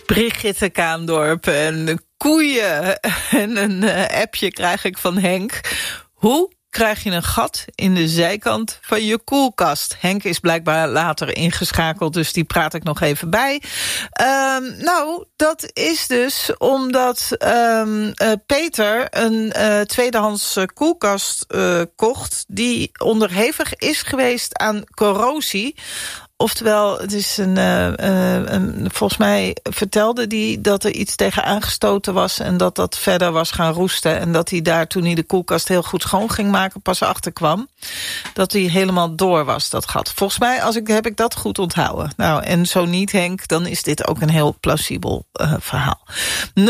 Brigitte Kaandorp en de koeien. En een appje krijg ik van Henk. Hoe krijg je een gat in de zijkant van je koelkast? Henk is blijkbaar later ingeschakeld, dus die praat ik nog even bij. Nou, dat is dus omdat Peter een tweedehands koelkast kocht die onderhevig is geweest aan corrosie. Oftewel, het is volgens mij vertelde hij dat er iets tegen aangestoten was en dat dat verder was gaan roesten. En dat hij daar, toen hij de koelkast heel goed schoon ging maken, pas achter kwam dat hij helemaal door was, dat gat. Volgens mij heb ik dat goed onthouden. Nou, en zo niet, Henk, dan is dit ook een heel plausibel verhaal. 0800-1121.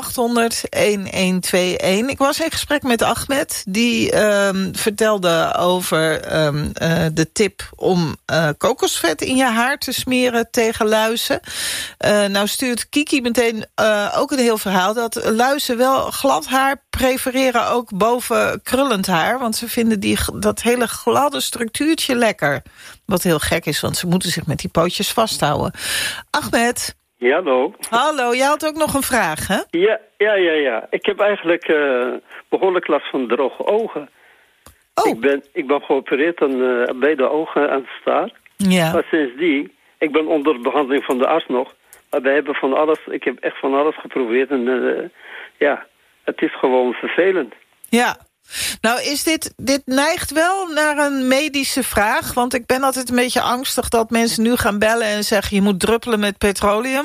Ik was in gesprek met Ahmed, die vertelde over de tip om kokosvet in je haar te smeren tegen luizen. Nou stuurt Kiki meteen ook een heel verhaal dat luizen wel glad haar prefereren, ook boven krullend haar, want ze vinden dat hele gladde structuurtje lekker. Wat heel gek is, want ze moeten zich met die pootjes vasthouden. Ahmed. Ja, hallo. Hallo, jij had ook nog een vraag, hè? Ja. Ik heb eigenlijk behoorlijk last van droge ogen. Oh. Ik ben geopereerd aan beide ogen aan de staart. Ja. Maar sindsdien, ik ben onder behandeling van de arts nog. Maar wij hebben van alles, ik heb echt van alles geprobeerd. En het is gewoon vervelend. Ja. Nou, is dit neigt wel naar een medische vraag. Want ik ben altijd een beetje angstig dat mensen nu gaan bellen en zeggen, je moet druppelen met petroleum.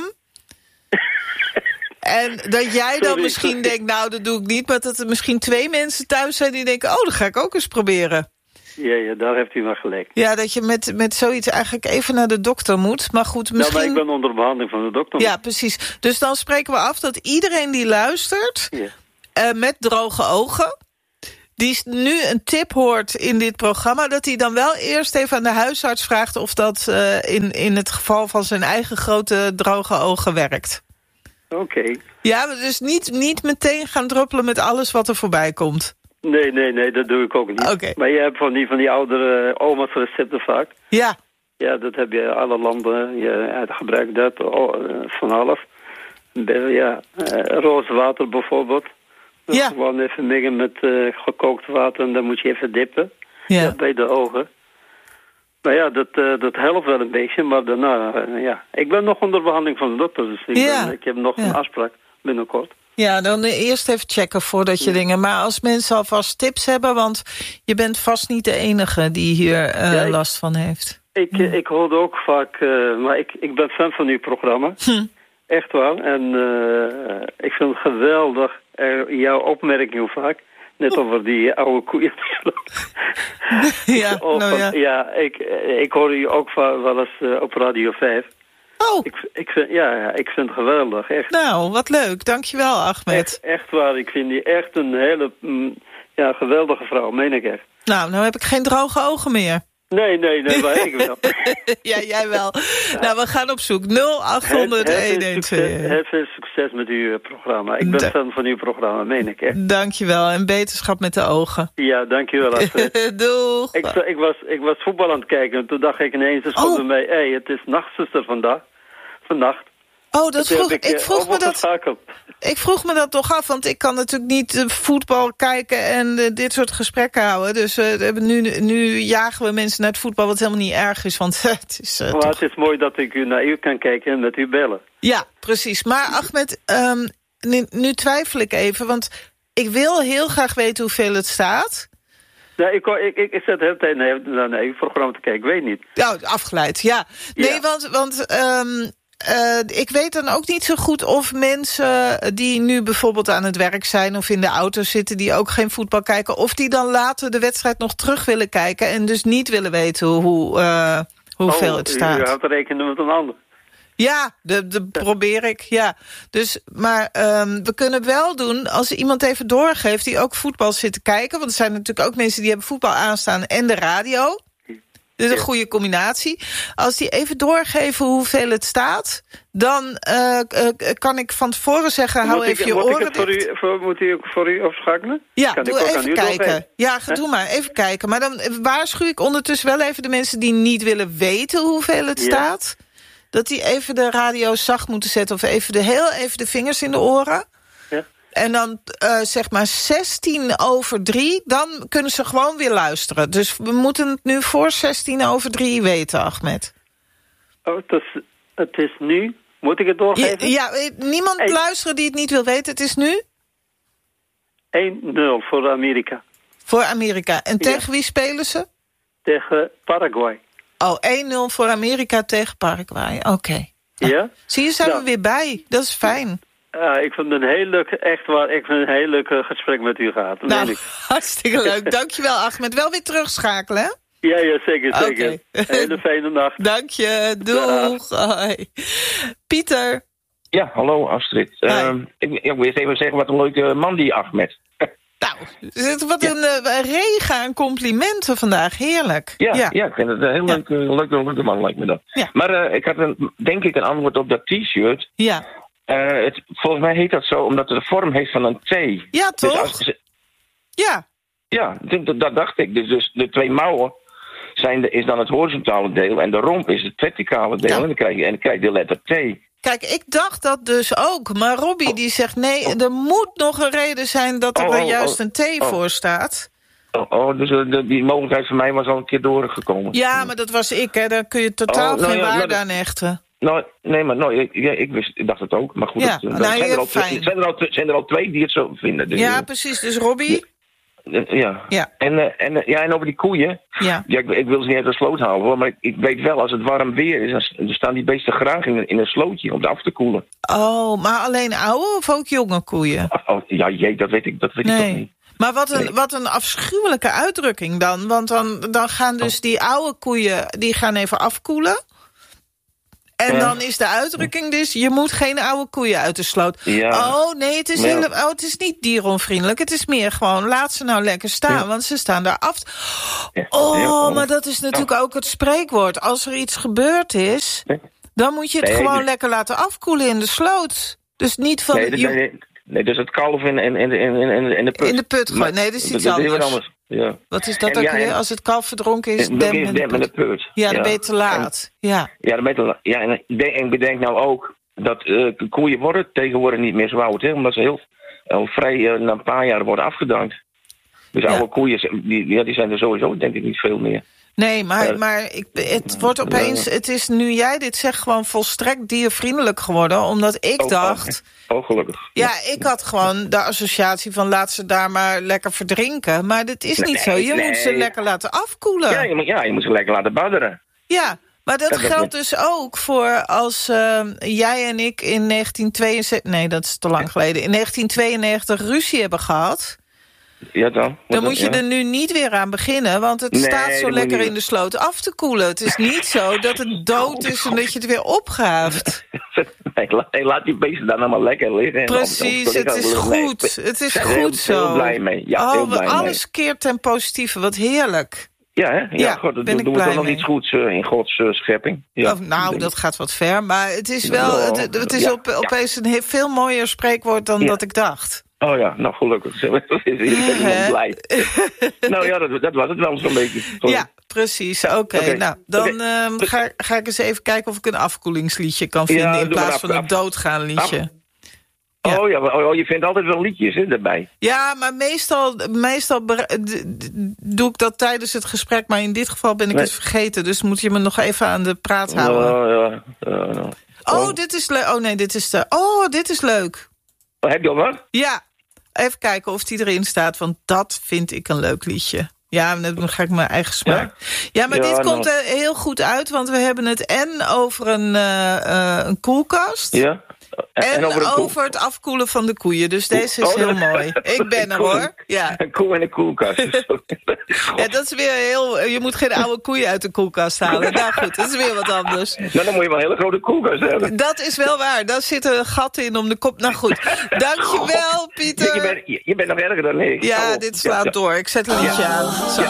En dat jij dan misschien denkt, nou, dat doe ik niet. Maar dat er misschien 2 mensen thuis zijn die denken, oh, dat ga ik ook eens proberen. Ja, daar heeft u maar gelijk. Ja, dat je met zoiets eigenlijk even naar de dokter moet. Maar goed, misschien... Ja, maar ik ben onder behandeling van de dokter. Ja, precies. Dus dan spreken we af dat iedereen die luistert, met droge ogen, die nu een tip hoort in dit programma, dat hij dan wel eerst even aan de huisarts vraagt of dat in het geval van zijn eigen grote droge ogen werkt. Oké. Ja, dus niet meteen gaan druppelen met alles wat er voorbij komt. Nee, dat doe ik ook niet. Okay. Maar je hebt van die oudere oma's recepten vaak. Ja. Ja, dat heb je alle landen. Je gebruikt dat van alles. Ja, roze water bijvoorbeeld. Ja. Gewoon even mengen met gekookt water en dan moet je even dippen. Ja. Bij de ogen. Maar ja, dat helpt wel een beetje. Maar daarna, ik ben nog onder behandeling van de dokter. Dus ik heb nog een afspraak binnenkort. Ja, dan eerst even checken voordat je dingen... Maar als mensen alvast tips hebben, want je bent vast niet de enige die hier last van heeft. Ik hoorde ook vaak, maar ik ben fan van uw programma. Echt waar. En ik vind het geweldig, jouw opmerking vaak. Net over die oude koeien. Ik hoor u ook wel eens op Radio 5. Oh. Ik vind het geweldig, echt. Nou, wat leuk. Dankjewel, Ahmed. Echt waar. Ik vind die echt een hele geweldige vrouw, meen ik echt. Nou heb ik geen droge ogen meer. Nee, maar ik wel. Ja, jij wel. Ja. Nou, we gaan op zoek. 0800-1121. Heel veel succes met uw programma. Ik ben fan van uw programma, meen ik echt. Dankjewel. En beterschap met de ogen. Ja, dankjewel. Doeg. Ik was voetbal aan het kijken en toen dacht ik ineens, bij mij, het is nachtzuster vannacht. Oh, ik vroeg me dat toch af, want ik kan natuurlijk niet voetbal kijken en dit soort gesprekken houden. Dus nu jagen we mensen naar het voetbal, wat helemaal niet erg is. Want het is het is mooi dat ik naar u kan kijken en met u bellen. Ja, precies. Maar Ahmed, nu twijfel ik even, want ik wil heel graag weten hoeveel het staat. Ja, ik zet de hele tijd naar uw programma te kijken, ik weet niet. Ja, afgeleid, ja. Nee, want ik weet dan ook niet zo goed of mensen die nu bijvoorbeeld aan het werk zijn of in de auto zitten, die ook geen voetbal kijken, of die dan later de wedstrijd nog terug willen kijken en dus niet willen weten hoeveel het staat. U houdt er rekening met een ander. Ja, probeer ik, ja. Dus, maar we kunnen wel doen, als iemand even doorgeeft die ook voetbal zit te kijken, want er zijn natuurlijk ook mensen die hebben voetbal aanstaan en de radio. Dus een goede combinatie. Als die even doorgeven hoeveel het staat, dan kan ik van tevoren zeggen, hou even je oren dicht. Moet ik voor u afschakelen? Ja, doe even kijken. Ja, doe maar, even kijken. Maar dan waarschuw ik ondertussen wel even de mensen die niet willen weten hoeveel het staat. dat die even de radio zacht moeten zetten... of heel even de vingers in de oren. Ja. En dan zeg maar 3:16, dan kunnen ze gewoon weer luisteren. Dus we moeten het nu voor 3:16 weten, Ahmed. Oh, het is nu... Moet ik het doorgeven? Ja, niemand luisteren die het niet wil weten. Het is nu? 1-0 voor Amerika. Voor Amerika. En tegen wie spelen ze? Tegen Paraguay. Oh, 1-0 voor Amerika tegen Paraguay. Oké. Ja? Zie je, zijn we weer bij. Dat is fijn. Ik vind het een heel leuk, echt waar, ik vind een heel leuk gesprek met u gehad. Nou, hartstikke leuk. Dankjewel, Ahmed. Wel weer terugschakelen, hè? Ja, zeker. Okay. Hele fijne nacht. Dank je. Doeg. Hoi. Pieter. Ja, hallo Astrid. Ik wil eens even zeggen wat een leuke man die Ahmed. Nou, wat een regen aan complimenten vandaag. Heerlijk. Ja, ik vind het een heel leuke man, lijkt me dat. Ja. Maar ik had denk ik een antwoord op dat t-shirt. Ja. Volgens mij heet dat zo omdat het de vorm heeft van een T. Ja, toch? Dus ja. Ja, dat dacht ik. Dus de 2 mouwen is dan het horizontale deel en de romp is het verticale deel. Ja. En dan krijg je de letter T. Kijk, ik dacht dat dus ook. Maar Robbie die zegt nee, er moet nog een reden zijn dat er juist een T voor staat. Dus die mogelijkheid van mij was al een keer doorgekomen. Ja, maar dat was ik, hè. Daar kun je totaal geen waarde aan hechten. Ik dacht het ook. Maar goed, ja, zijn er al 2 die het zo vinden. Dus, ja, precies. Dus Robbie... Ja. En over die koeien. Ja. Ik wil ze niet uit de sloot halen, hoor, maar ik weet wel, als het warm weer is, dan staan die beesten graag in een slootje om het af te koelen. Oh, maar alleen oude of ook jonge koeien? Dat weet ik toch niet. Maar wat een afschuwelijke uitdrukking dan. Want dan gaan dus die oude koeien, die gaan even afkoelen. En dan is de uitdrukking dus... je moet geen oude koeien uit de sloot. Ja. Oh, nee, het is niet dieronvriendelijk. Het is meer gewoon, laat ze nou lekker staan. Want ze staan daar af. Maar dat is natuurlijk ook het spreekwoord. Als er iets gebeurd is... dan moet je het gewoon lekker laten afkoelen in de sloot. Dus niet van... Nee, dus het kalf in de put. In de put gooien. Nee, dat is iets anders. Ja. Wat is dat ook weer? Als het kalf verdronken is, dem in de put. Ja, dan ben je te laat. Dan ben je te laat. Ja, en ik bedenk nou ook dat koeien worden tegenwoordig niet meer zo oud. Hè, omdat ze heel vrij na een paar jaar worden afgedankt. Dus oude koeien, die zijn er sowieso denk ik niet veel meer. Nee, maar het wordt opeens... Het is nu jij dit zegt gewoon volstrekt diervriendelijk geworden. Omdat ik dacht... gelukkig. Ja, ik had gewoon de associatie van laat ze daar maar lekker verdrinken. Maar dat is niet zo. Je moet ze lekker laten afkoelen. Je moet ze lekker laten badderen. Ja, maar dat geldt dus ook voor als jij en ik in 1972... Nee, dat is te lang geleden. In 1992 ruzie hebben gehad... Ja, dan moet je er nu niet weer aan beginnen, want het staat zo lekker in de sloot af te koelen. Het is niet zo dat het dood is en dat je het weer opgraaft. Nee, laat die beesten dan allemaal lekker liggen. Precies, het is goed. Het is goed zo. Heel blij mee. Ja, heel blij alles keert ten positieve, wat heerlijk. Ja, hè? Ja, God, dan doen we toch nog iets goeds in Gods schepping. Ja, dat gaat wat ver, maar het is wel, het is opeens een veel mooier spreekwoord dan dat ik dacht. Oh ja, nou gelukkig. Ik ben blij. Nou ja, dat was het wel zo'n beetje. Goed. Ja, precies. Oké. Nou, dan ga ik eens even kijken of ik een afkoelingsliedje kan vinden... in plaats van een doodgaan liedje. Ja. Oh, je vindt altijd wel liedjes daarbij. Ja, maar meestal doe ik dat tijdens het gesprek... maar in dit geval ben ik het vergeten... dus moet je me nog even aan de praat houden. Dit is leuk. Oh nee, dit is leuk. Heb je al wat? Ja, even kijken of die erin staat, want dat vind ik een leuk liedje. Ja, dan ga ik mijn eigen smaak. Ja, maar dit komt er heel goed uit, want we hebben het over een koelkast... Ja. En over het afkoelen van de koeien. Dus deze is heel mooi. Ik ben er, hoor. Ja. Een koe in de koelkast. Ja, dat is weer heel... Je moet geen oude koeien uit de koelkast halen. Nou goed, dat is weer wat anders. Nou, dan moet je wel een hele grote koelkast hebben. Dat is wel waar. Daar zitten gaten in om de kop... Nou goed, dankjewel, Pieter. Je bent nog erger dan ik. Ja, dit slaat door. Ik zet een liedje aan. Zo.